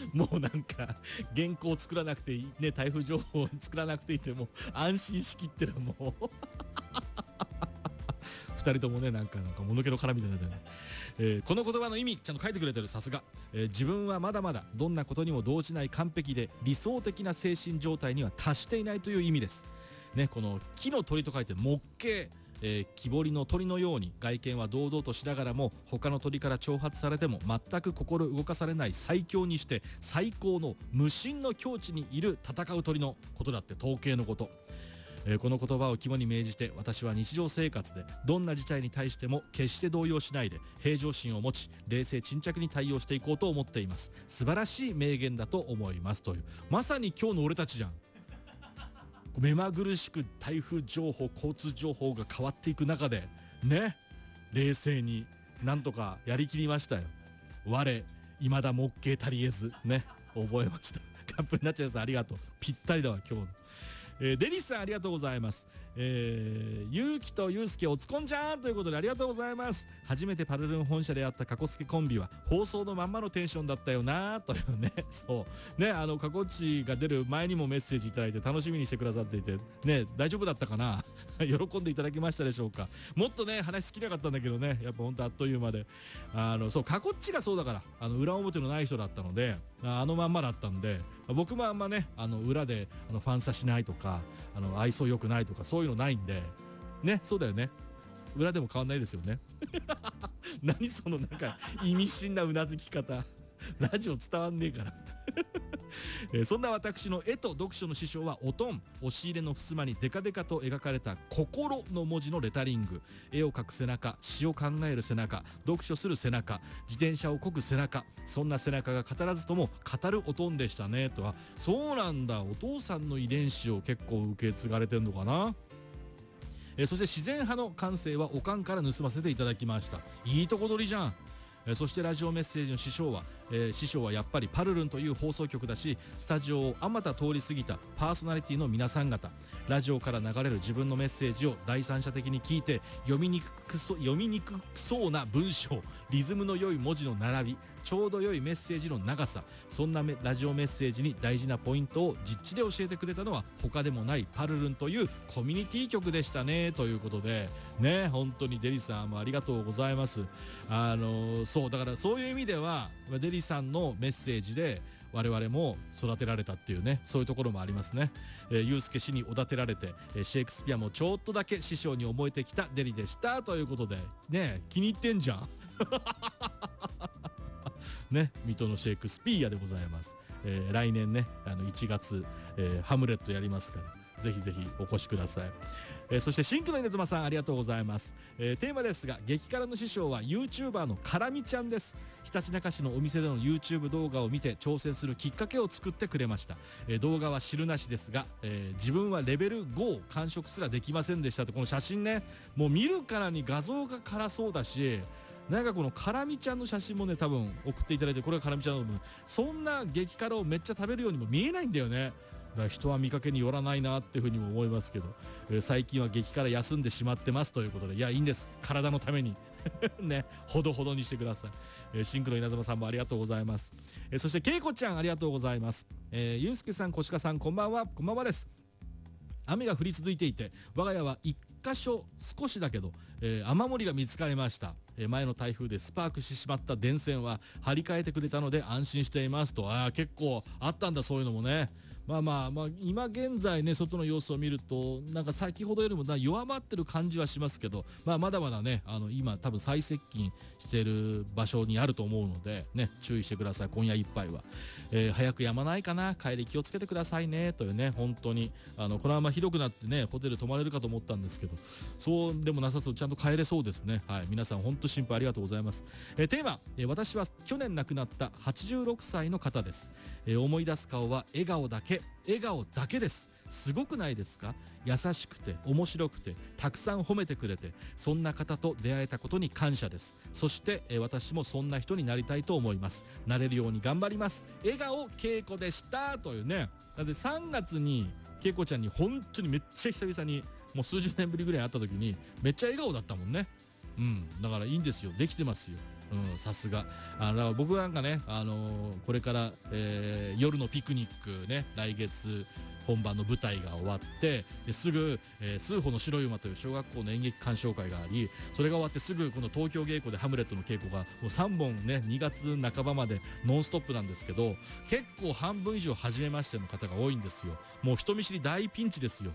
もうなんか原稿作らなくていいね、台風情報を作らなくていいってもう安心しきってる。もう2人ともねなんかもぬけの殻みたいになってね、この言葉の意味ちゃんと書いてくれてる。さすが、自分はまだまだどんなことにも動じない完璧で理想的な精神状態には達していないという意味ですね。この木の鳥と書いて木鶏、木彫りの鳥のように外見は堂々としながらも他の鳥から挑発されても全く心動かされない最強にして最高の無心の境地にいる戦う鳥のことだって、統計のこと。この言葉を肝に銘じて私は日常生活でどんな事態に対しても決して動揺しないで平常心を持ち冷静沈着に対応していこうと思っています。素晴らしい名言だと思いますという、まさに今日の俺たちじゃん。目まぐるしく台風情報交通情報が変わっていく中でね、冷静になんとかやりきりましたよ。我未だ木鶏足りえずね、覚えました。カップになっちゃいます。ありがとう。ぴったりだわ今日の。デリスさんありがとうございます。ゆうきとゆうすけおつこんちゃんということでありがとうございます。初めてパルルン本社で会ったカコスケコンビは放送のまんまのテンションだったよなというね。そうね、カコッチが出る前にもメッセージいただいて楽しみにしてくださっていてね、大丈夫だったかな喜んでいただけましたでしょうか。もっとね話しきりたかったんだけどね、やっぱほんとあっという間でそうカコッチがそうだから裏表のない人だったのでまんまだったんで、僕もあんまね裏でファンサしないとか愛想良くないとかそういうのないんでね。そうだよね、裏でも変わんないですよね何そのなんか意味深なうなずき方ラジオ伝わんねえからそんな私の絵と読書の師匠はおとん、押し入れの襖にデカデカと描かれた心の文字のレタリング、絵を描く背中、詩を考える背中、読書する背中、自転車を漕ぐ背中、そんな背中が語らずとも語るおとんでしたねとは。そうなんだ、お父さんの遺伝子を結構受け継がれてんのかな。そして自然派の感性はおかんから盗ませていただきました。いいとこ取りじゃん。そしてラジオメッセージの師匠はやっぱりパルルンという放送局だし、スタジオをあまた通り過ぎたパーソナリティの皆さん方、ラジオから流れる自分のメッセージを第三者的に聞いて読みにくそうな文章、リズムの良い文字の並び、ちょうど良いメッセージの長さ、そんなラジオメッセージに大事なポイントを実地で教えてくれたのは他でもないパルルンというコミュニティ局でしたねということでね、本当にデリさんもありがとうございます。そうだからそういう意味ではデリさんのメッセージで我々も育てられたっていうね、そういうところもありますね。ユうスケ氏におだてられてシェイクスピアもちょっとだけ師匠に思えてきたデリでしたということでね、気に入ってんじゃんね、水戸のシェイクスピアでございます。来年ね1月、ハムレットやりますからぜひぜひお越しください。そしてシンクの稲妻さんありがとうございます。テーマですが、激辛の師匠は YouTuber の辛みちゃんです。ひたちなか市のお店での YouTube 動画を見て挑戦するきっかけを作ってくれました。動画は汁なしですが、自分はレベル5を完食すらできませんでしたと。この写真ね、もう見るからに画像が辛そうだし、なんかこの辛みちゃんの写真もね多分送っていただいて、これが辛みちゃんのそんな激辛をめっちゃ食べるようにも見えないんだよね。だから人は見かけによらないなっていうふうにも思いますけど、最近は激辛休んでしまってますということで、いやいいんです、体のためにね、ほどほどにしてください。シンクの稲妻さんもありがとうございます。そしてけいこちゃんありがとうございます。ゆうすけさん、こしかさん、こんばんは。こんばんはです。雨が降り続いていて我が家は一箇所少しだけど、雨漏りが見つかりました。前の台風でスパークしてしまった電線は張り替えてくれたので安心していますと。結構あったんだそういうのもね。まあ今現在ね外の様子を見るとなんか先ほどよりも弱まってる感じはしますけど、まだまだね今多分最接近してる場所にあると思うのでね、注意してください。今夜いっぱいは、早く止まないかな、帰り気をつけてくださいねというね。本当にこのままひどくなってねホテル泊まれるかと思ったんですけど、そうでもなさそう、ちゃんと帰れそうですね。はい、皆さん本当心配ありがとうございます。テーマ、私は去年亡くなった86歳の方です。思い出す顔は笑顔だけです。すごくないですか？優しくて面白くてたくさん褒めてくれて、そんな方と出会えたことに感謝です。そして、私もそんな人になりたいと思います。なれるように頑張ります。笑顔恵子でしたというね。だって3月に恵子ちゃんに本当にめっちゃ久々にもう数十年ぶりぐらい会った時にめっちゃ笑顔だったもんね。だからいいんですよ、できてますよ。 さすが。だから僕なんかね、これから、夜のピクニックね、来月本番の舞台が終わってすぐ、数歩の白い馬という小学校の演劇鑑賞会があり、それが終わってすぐこの東京芸妓でハムレットの稽古がもう3本ね、2月半ばまでノンストップなんですけど、結構半分以上初めましての方が多いんですよ。もう人見知り大ピンチですよ。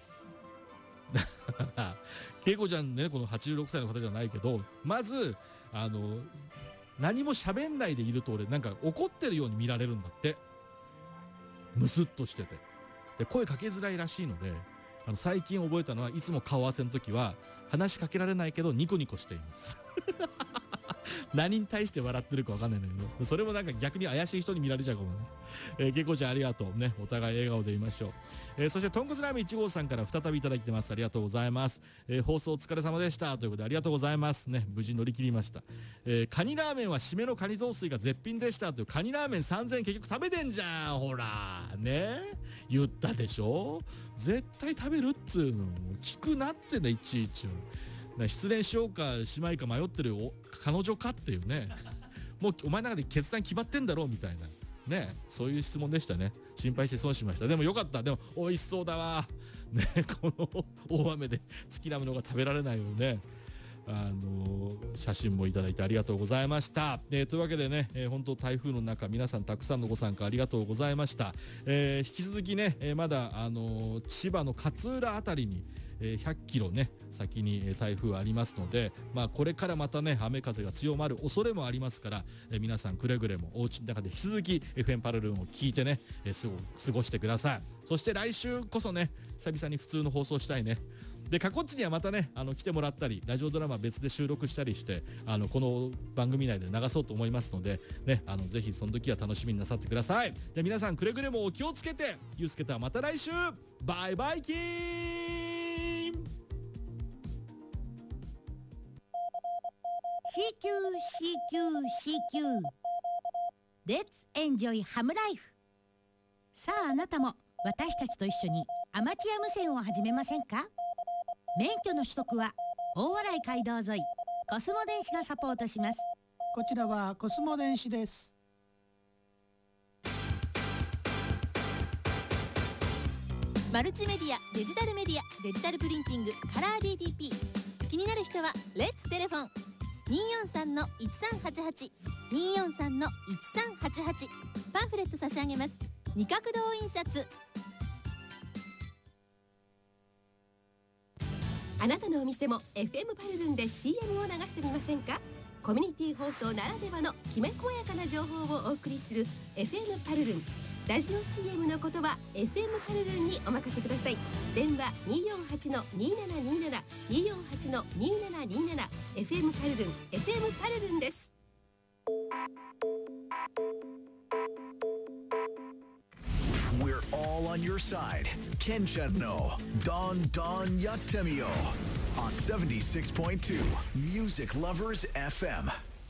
恵子ちゃんね、この86歳の方じゃないけど、まず何も喋んないでいると俺なんか怒ってるように見られるんだって。ムスッとしてて、で声かけづらいらしいので、最近覚えたのは、いつも顔合わせの時は話しかけられないけどニコニコしています何に対して笑ってるか分かんないんだけど、それもなんか逆に怪しい人に見られちゃうかもね。けいこちゃんありがとうね。お互い笑顔でいましょう。そしてトングスライム1号さんから再びいただいてます。ありがとうございます。放送お疲れ様でしたということでありがとうございますね。無事乗り切りました。カニラーメンは締めのカニ雑炊が絶品でしたという。カニラーメン3000円結局食べてんじゃん、ほらね、言ったでしょ。絶対食べるっつうの。聞くなってね、いちいち。失恋しようかしまいか迷ってる彼女かっていうね。もうお前の中で決断決まってんだろうみたいなね、そういう質問でしたね。心配して損しました。でもよかった。でも美味しそうだわね。この大雨で好きなものが食べられないよね。写真もいただいてありがとうございました。というわけでね、本当台風の中皆さんたくさんのご参加ありがとうございました。引き続きね、まだ千葉の勝浦あたりに100キロね先に台風ありますので、これからまたね雨風が強まる恐れもありますから、皆さんくれぐれもお家の中で引き続き FM パルルンを聞いてね、過ごしてください。そして来週こそね久々に普通の放送したいね。で過去っちにはまたね来てもらったり、ラジオドラマ別で収録したりしてこの番組内で流そうと思いますのでね、ぜひその時は楽しみになさってください。で皆さんくれぐれもお気をつけて、ゆうすけとはまた来週バイバイキーン。 CQCQCQ レッツエンジョイハムライフ。さああなたも私たちと一緒にアマチュア無線を始めませんか。免許の取得は大洗街道沿いコスモ電子がサポートします。 こちらはコスモ電子です。 マルチメディア、デジタルメディア、デジタルプリンティング、カラー DTP。 気になる人はレッツテレフォン 243-1388 243-1388。 パンフレット差し上げます。二角堂印刷。あなたのお店も FM パルルンで CM を流してみませんか。コミュニティ放送ならではのきめ細やかな情報をお送りする FM パルルン。ラジオ CM の言葉 FM パルルンにお任せください。電話 248-2727 248-2727。 FM パルルン FM パルルンです。 We're all on your side. Kenchan no Don Yatemio on 76.2 Music Lovers FM.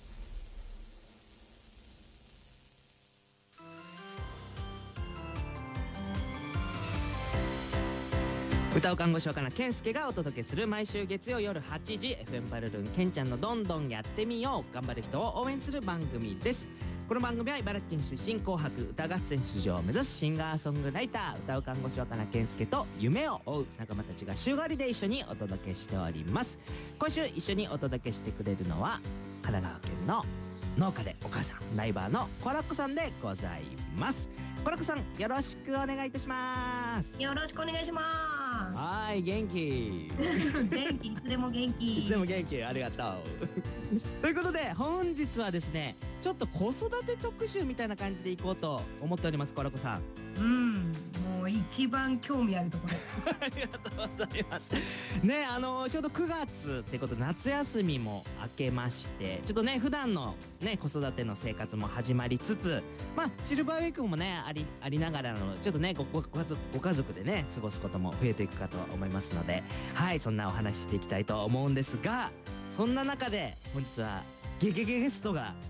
歌う看護師若菜健介がお届けする毎週月曜夜8時 FM パルルンケンちゃんのどんどんやってみよう。頑張る人を応援する番組です。この番組は茨城県出身、紅白歌合戦出場を目指すシンガーソングライター、歌う看護師若菜健介と夢を追う仲間たちが週替わりで一緒にお届けしております。今週一緒にお届けしてくれるのは神奈川県の農家でお母さんライバーのコラッコさんでございます。コラッコさんよろしくお願いいたします。 よろしくお願いします。 はい、元気元気、いつでも元気。 いつでも元気、ありがとうということで本日はですね、ちょっと子育て特集みたいな感じでいこうと思っております。コラコさん、 もう一番興味あるところありがとうございますね。ちょうど9月ってことで夏休みも明けまして、ちょっとね普段のね子育ての生活も始まりつつ、シルバーウィークもねありながらのちょっとねご家族でね過ごすことも増えていくかと思いますので、はい、そんなお話ししていきたいと思うんですが、そんな中で本日はゲストが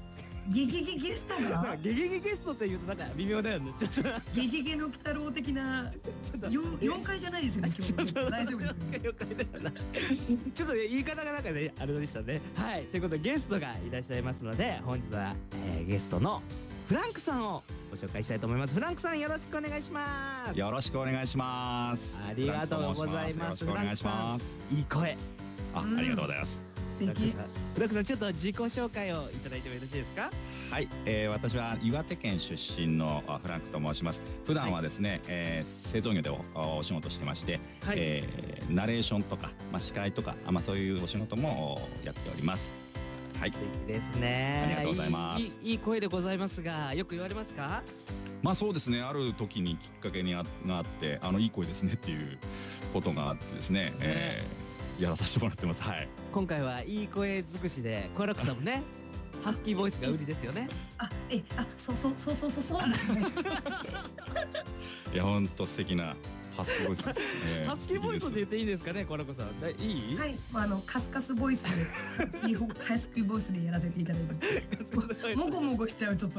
ゲゲゲゲストなんかがゲゲゲゲストって言うとなんか微妙だよね。ちょっとゲゲゲの鬼太郎的な妖怪じゃないですよね今日。大丈夫ですよね。 了解だよな。ちょっと言い方がなんかねあれでしたね。はい、ということでゲストがいらっしゃいますので本日は、ゲストのフランクさんをご紹介したいと思います。フランクさんよろしくお願いします。 よろしくお願いします。 ありがとうございます。 よろしくお願いします。 いい声。 ありがとうございます。 素敵。 フランクさんちょっと自己紹介をいただいてもよろしいですか？ はい、私は岩手県出身のフランクと申します。普段はですね、製造業でお仕事してまして、 はい、 ナレーションとか、司会とか、そういうお仕事もやっております。はい、 素敵ですね。 ありがとうございます。 いい声でございますが、よく言われますか？ そうですね、ある時にきっかけがあって、いい声ですねっていうことがあってですね、やらさせてもらってます。はい。 今回はいい声尽くしで、コラクさんもね、ハスキーボイスが売りですよね。 そうですね。 いや、本当素敵なハスキーボイスですね。 ハスキーボイスって言っていいですかね、コラコさん。いい？ はい、カスカスボイスでハスキーボイスでやらせていただいて、もごもごしちゃうちょっと。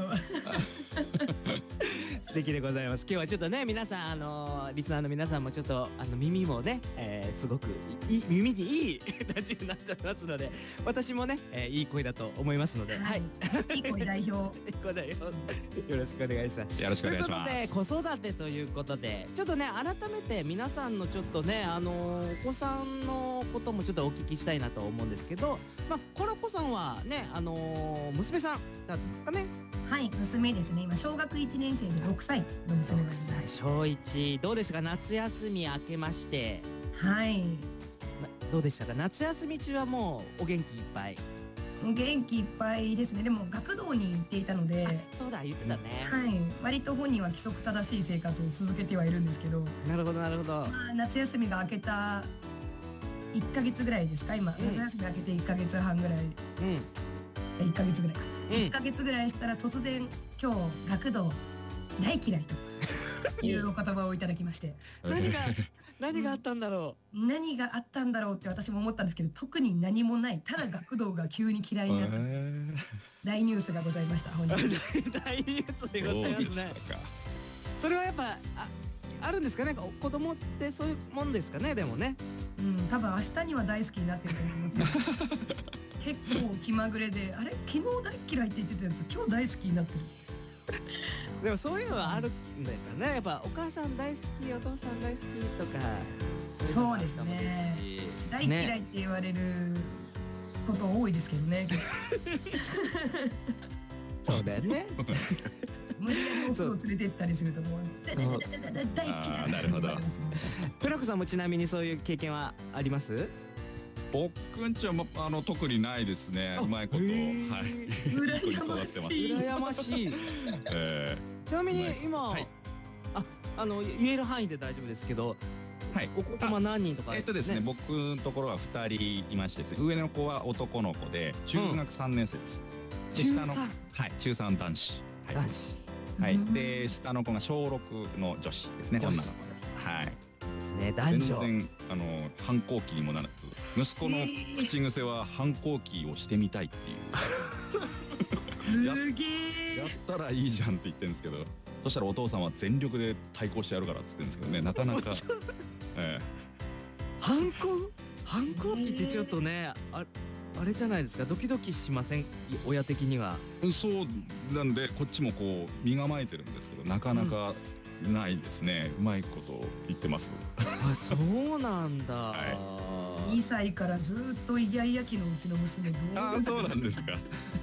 素敵でございます。今日はちょっとね皆さんリスナーの皆さんもちょっと耳もね、すごく耳にいいラジオになっておりますので、私もね、いい声だと思いますので、はい、 いい声代表。 いい声代表。よろしくお願いします。 よろしくお願いします。 ということで子育てということで、ちょっとね改めて皆さんのちょっとねお子さんのこともちょっとお聞きしたいなと思うんですけど、コラコさんはね娘さんなんですかね。 はい、娘ですね。今小学1年生で6歳の娘です。 6歳、小1。どうでしたか、夏休み明けまして。 はい。 どうでしたか、夏休み中はもうお元気いっぱい。 元気いっぱいですね。でも学童に行っていたので。 そうだ、言ってたね。 はい、割と本人は規則正しい生活を続けてはいるんですけど。 なるほどなるほど。 夏休みが明けた1ヶ月ぐらいですか今、夏休み明けて1ヶ月半ぐらい。1ヶ月ぐらいか。1ヶ月ぐらいしたら突然今日学童大嫌いというお言葉をいただきまして、 何があったんだろう。何があったんだろうって私も思ったんですけど、特に何もない。ただ学童が急に嫌いになった大ニュースがございました。本日大ニュースでございますね。それはやっぱあるんですかね、子供ってそういうもんですかね。でもね、 多分明日には大好きになってると思います結構気まぐれで、あれ昨日大嫌いって言ってたやつ今日大好きになってる。 でもそういうのはあるんだよね。やっぱお母さん大好き、お父さん大好きとか。 そうですね。大嫌いって言われること多いですけどね。 そうだよね。 無理やりお風呂連れてったりするともう大嫌い。 なるほど。 プラコさんもちなみにそういう経験はあります？ 僕んちは特にないですね。うまいこと。はい。 羨ましい。 羨ましい。ちなみに今言える範囲で大丈夫ですけど、はい。お子様何人とか？ ですね、僕のところは2人いましてですね、上の子は男の子で中学3年生です。 中3？ はい、中3男子。 男子。 はい。で下の子が小6の女子ですね。女の子です。はい。 ですね、男女。 全然反抗期にもならず、息子の口癖は反抗期をしてみたいっていう。 すげえ。 やったらいいじゃんって言ってるんですけど、そしたらお父さんは全力で対抗してやるからって言ってるんですけどね、なかなか。 反抗期ってちょっとね、あれじゃないですか、ドキドキしません？親的には。 そうなんでこっちもこう身構えてるんですけど、なかなかないですね。うまいこと言ってます。 そうなんだ。 2歳からずっとイヤイヤ期のうちの娘どう？ そうなんですか。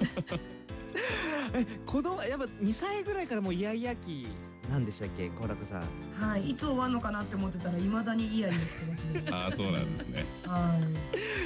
子供やっぱ2歳ぐらいからもうイヤイヤ期なんでしたっけ、コラクさん。 はい、いつ終わるのかなって思ってたら未だにイヤイヤしてますね。 そうなんですね。 はい。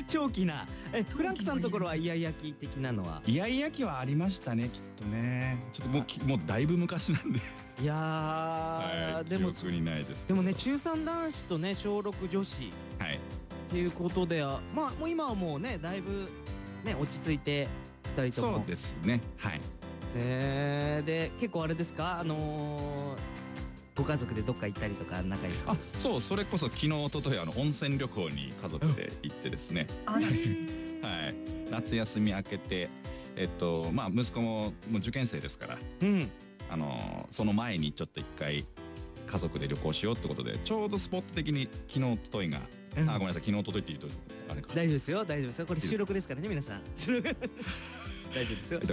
長期な。フランクさんのところはイヤイヤ期的なのは？ イヤイヤ期はありましたね、きっとね。ちょっともうだいぶ昔なんで。 いやー、でも記憶にないです。 でもね、中3男子とね小6女子。 はい。 っていうことで、もう今はもうねだいぶね落ち着いて2人とも。 そうですね。はい。 で結構あれですか、ご家族でどっか行ったりとか仲良く。 そう、それこそ昨日一昨日温泉旅行に家族で行ってですね。はい。夏休み明けてまあ息子も受験生ですから、その前にちょっと一回家族で旅行しようってことで、ちょうどスポット的に昨日おとといが、ごめんなさい、昨日おとといって言うとあれか、 大丈夫ですよ、大丈夫ですよ、これ収録ですからね皆さん。大丈夫ですよ。